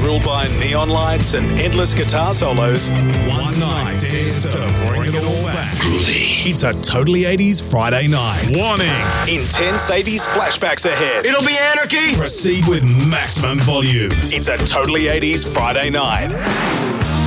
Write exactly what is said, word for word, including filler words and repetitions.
ruled by neon lights and endless guitar solos, one night dares to bring it all back. It's a Totally eighties Friday night. Warning! Intense eighties flashbacks ahead. It'll be anarchy! Proceed with maximum volume. It's a Totally eighties Friday night.